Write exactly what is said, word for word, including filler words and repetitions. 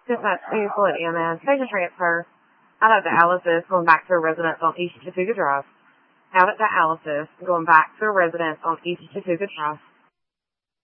Since that's useful at M N, station transfer out of dialysis going back to a residence on East Chattooga Drive. Out at dialysis going back to a residence on East Chattooga Drive.